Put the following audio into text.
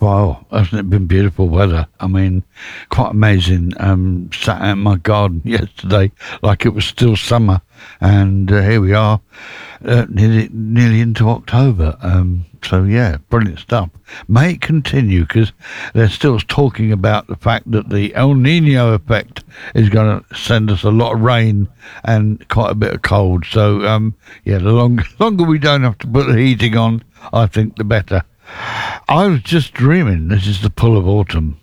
Wow, hasn't it been beautiful weather? I mean, quite amazing. Sat out in my garden yesterday like it was still summer, and here we are, nearly into October. So yeah, brilliant stuff. May it continue, because they're still talking about the fact that the El Nino effect is going to send us a lot of rain and quite a bit of cold. So yeah, the longer we don't have to put the heating on, I think the better. I was just dreaming. This is the pull of autumn.